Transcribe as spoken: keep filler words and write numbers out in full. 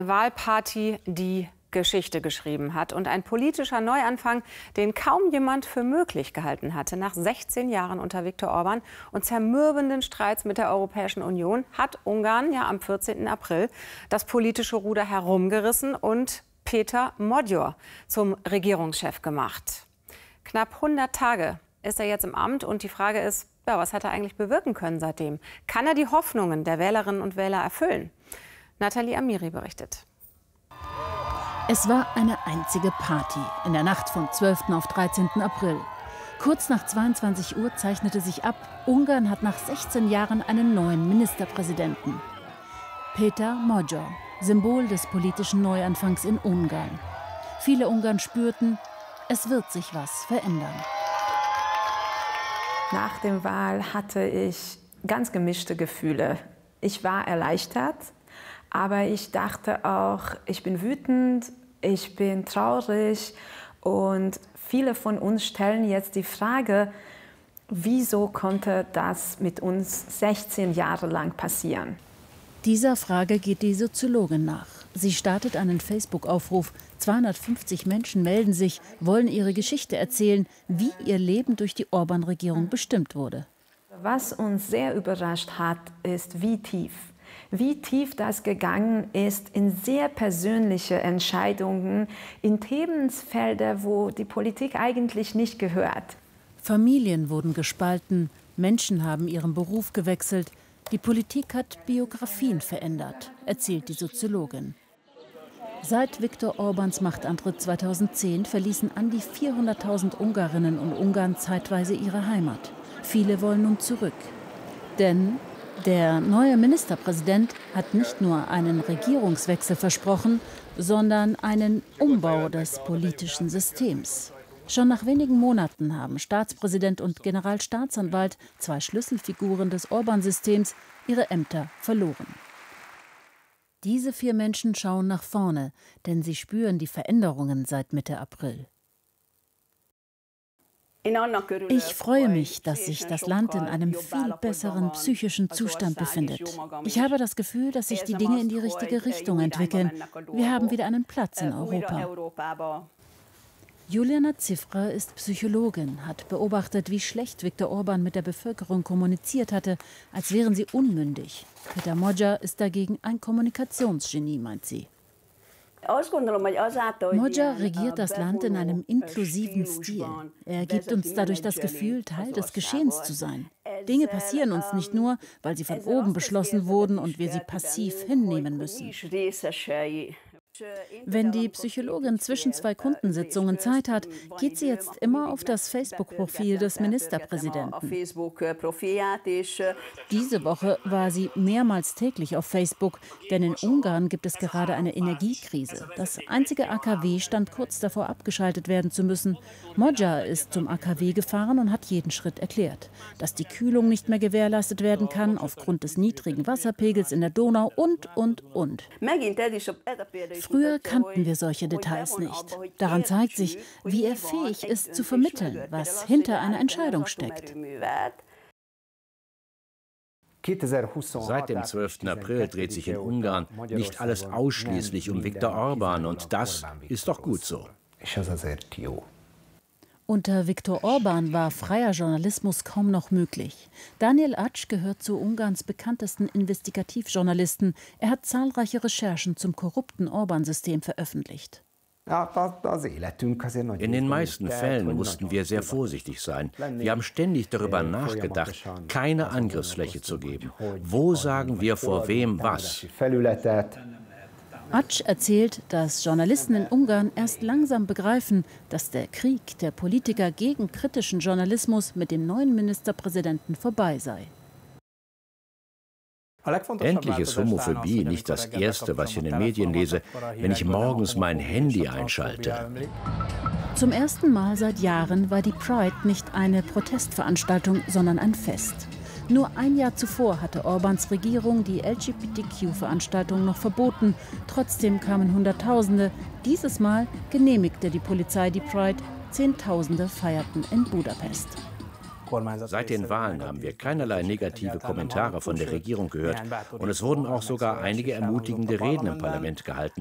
Wahlparty, die Geschichte geschrieben hat und ein politischer Neuanfang, den kaum jemand für möglich gehalten hatte. Nach sechzehn Jahren unter Viktor Orbán und zermürbenden Streits mit der Europäischen Union hat Ungarn ja am vierzehnten April das politische Ruder herumgerissen und Péter Magyar zum Regierungschef gemacht. Knapp hundert Tage ist er jetzt im Amt und die Frage ist, ja, was hat er eigentlich bewirken können seitdem? Kann er die Hoffnungen der Wählerinnen und Wähler erfüllen? Nathalie Amiri berichtet. Es war eine einzige Party in der Nacht vom zwölften auf dreizehnten April. Kurz nach zweiundzwanzig Uhr zeichnete sich ab, Ungarn hat nach sechzehn Jahren einen neuen Ministerpräsidenten. Péter Magyar, Symbol des politischen Neuanfangs in Ungarn. Viele Ungarn spürten, es wird sich was verändern. Nach der Wahl hatte ich ganz gemischte Gefühle. Ich war erleichtert, aber ich dachte auch, ich bin wütend, ich bin traurig und viele von uns stellen jetzt die Frage, wieso konnte das mit uns sechzehn Jahre lang passieren? Dieser Frage geht die Soziologin nach. Sie startet einen Facebook-Aufruf. zweihundertfünfzig Menschen melden sich, wollen ihre Geschichte erzählen, wie ihr Leben durch die Orbán-Regierung bestimmt wurde. Was uns sehr überrascht hat, ist, wie tief. Wie tief das gegangen ist in sehr persönliche Entscheidungen, in Themenfelder, wo die Politik eigentlich nicht gehört. Familien wurden gespalten, Menschen haben ihren Beruf gewechselt. Die Politik hat Biografien verändert, erzählt die Soziologin. Seit Viktor Orbáns Machtantritt zweitausendzehn verließen an die vierhunderttausend Ungarinnen und Ungarn zeitweise ihre Heimat. Viele wollen nun zurück. Denn der neue Ministerpräsident hat nicht nur einen Regierungswechsel versprochen, sondern einen Umbau des politischen Systems. Schon nach wenigen Monaten haben Staatspräsident und Generalstaatsanwalt, zwei Schlüsselfiguren des Orbán-Systems, ihre Ämter verloren. Diese vier Menschen schauen nach vorne, denn sie spüren die Veränderungen seit Mitte April. Ich freue mich, dass sich das Land in einem viel besseren psychischen Zustand befindet. Ich habe das Gefühl, dass sich die Dinge in die richtige Richtung entwickeln. Wir haben wieder einen Platz in Europa. Juliana Cifra ist Psychologin, hat beobachtet, wie schlecht Viktor Orbán mit der Bevölkerung kommuniziert hatte, als wären sie unmündig. Péter Magyar ist dagegen ein Kommunikationsgenie, meint sie. Magyar regiert das Land in einem inklusiven Stil. Er gibt uns dadurch das Gefühl, Teil des Geschehens zu sein. Dinge passieren uns nicht nur, weil sie von oben beschlossen wurden und wir sie passiv hinnehmen müssen. Wenn die Psychologin zwischen zwei Kundensitzungen Zeit hat, geht sie jetzt immer auf das Facebook-Profil des Ministerpräsidenten. Diese Woche war sie mehrmals täglich auf Facebook, denn in Ungarn gibt es gerade eine Energiekrise. Das einzige A K W stand kurz davor, abgeschaltet werden zu müssen. Magyar ist zum A K W gefahren und hat jeden Schritt erklärt. Dass die Kühlung nicht mehr gewährleistet werden kann, aufgrund des niedrigen Wasserpegels in der Donau und, und, und. Früher kannten wir solche Details nicht. Daran zeigt sich, wie er fähig ist zu vermitteln, was hinter einer Entscheidung steckt. Seit dem zwölften April dreht sich in Ungarn nicht alles ausschließlich um Viktor Orbán und das ist doch gut so. Unter Viktor Orbán war freier Journalismus kaum noch möglich. Daniel Acs gehört zu Ungarns bekanntesten Investigativjournalisten. Er hat zahlreiche Recherchen zum korrupten Orbán-System veröffentlicht. In den meisten Fällen mussten wir sehr vorsichtig sein. Wir haben ständig darüber nachgedacht, keine Angriffsfläche zu geben. Wo sagen wir vor wem was? Acs erzählt, dass Journalisten in Ungarn erst langsam begreifen, dass der Krieg der Politiker gegen kritischen Journalismus mit dem neuen Ministerpräsidenten vorbei sei. Endlich ist Homophobie nicht das Erste, was ich in den Medien lese, wenn ich morgens mein Handy einschalte. Zum ersten Mal seit Jahren war die Pride nicht eine Protestveranstaltung, sondern ein Fest. Nur ein Jahr zuvor hatte Orbáns Regierung die L G B T Q-Veranstaltung noch verboten. Trotzdem kamen Hunderttausende. Dieses Mal genehmigte die Polizei die Pride. Zehntausende feierten in Budapest. Seit den Wahlen haben wir keinerlei negative Kommentare von der Regierung gehört und es wurden auch sogar einige ermutigende Reden im Parlament gehalten.